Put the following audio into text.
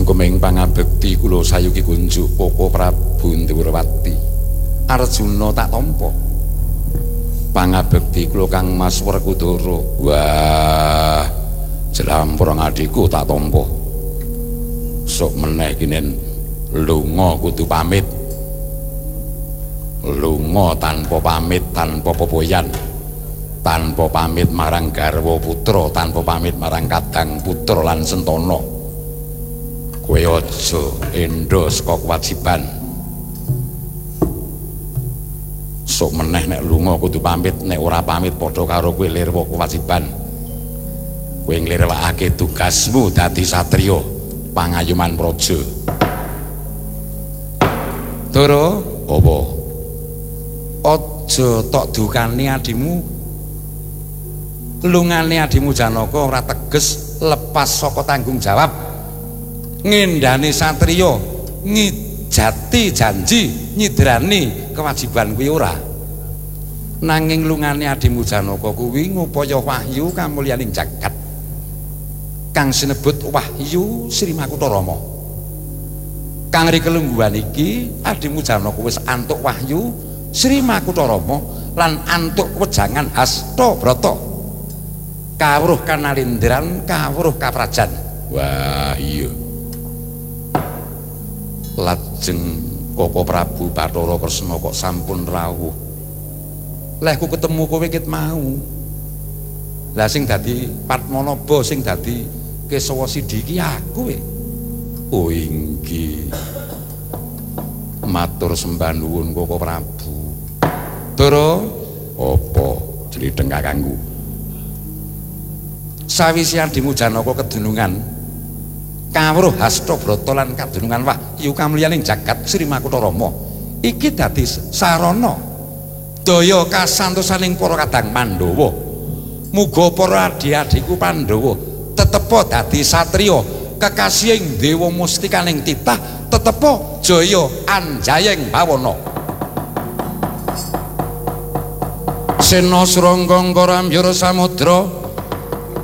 Sungkeming pangabekti kula sayuki kunjuk Koko Prabu Ndawrawati Arjuna tak tampa pangabekti kula Kang Mas Werkudara wah jelampura adikku tak tampa sok meneh kinen lunga kudu pamit lunga tanpa pamit tanpa pepoyan tanpa pamit marang garwa putra tanpa pamit marang kadang putra lan Sentana kowe aja endo saka kewajiban sok meneh nek lunga kudu pamit nek ora pamit padha karo kowe lirwa kewajiban kowe nglirwakake tugasmu dadi satriya pangayuman praja Dara apa aja tok dukani adimu lungane adimu Janaka ora teges lepas saka tanggung jawab ngendhani satriya ngijati janji nyidrani kewajiban kuwi ora nanging lungane adimu Janaka kuwi ngupaya wahyu kamulyaning jagat kang sinebut wahyu Sri Makutarama kang rikelungguhan iki adimu Janaka wis antuk wahyu Sri Makutarama lan antuk wejangan Hastabrata kawruh kanalindran kawruh kaprajan wah iya lajeng Koko Prabu Bathara Kresna kok sampun rawuh lehku ketemu kowe ket mau lah sing dadi Padmanaba sing dadi Kesawa Sidi iki aku oh inggih matur sembah nuwun Koko Prabu Dara apa jlitheng kakangku sawise adimu Janaka kedunungan kawruh Hastabrata lan kadunungan wahyu kamulyaning jagat Sri Makutarama iki dadi sarana daya kasantosaning para kadang Pandhawa muga para adi-adiku Pandhawa tetepa dadi satriya kekasihing dewa mustikaning titah tetepa jaya anjayeng bawana Sena Srangga Karambyara Samudra